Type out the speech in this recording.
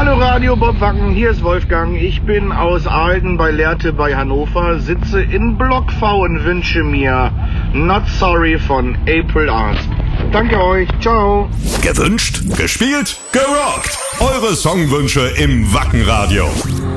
Hallo Radio Bob Wacken, hier ist Wolfgang. Ich bin aus Ahlden bei Lehrte bei Hannover, sitze in Block V und wünsche mir Not Sorry von April Art. Danke euch, ciao. Gewünscht, gespielt, gerockt. Eure Songwünsche im Wackenradio.